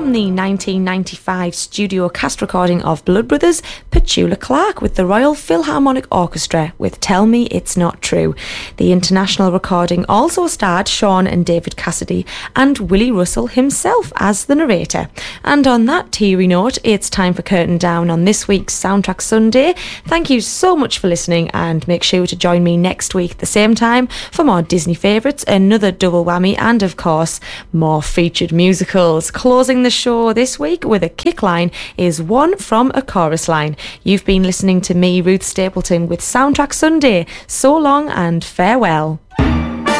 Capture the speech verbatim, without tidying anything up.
from the nineteen ninety-five studio cast recording of Blood Brothers, Petula Clark with the Royal Philharmonic Orchestra with Tell Me It's Not True. The international recording also starred Sean and David Cassidy and Willie Russell himself as the narrator. And on that teary note, it's time for curtain down on this week's Soundtrack Sunday. Thank you so much for listening, and make sure to join me next week at the same time for more Disney favourites, another double whammy, and of course more featured musicals. Closing the show this week with a kick line is one from a chorus line. You've been listening to me, Ruth Stapleton, with Soundtrack Sunday. So long and farewell.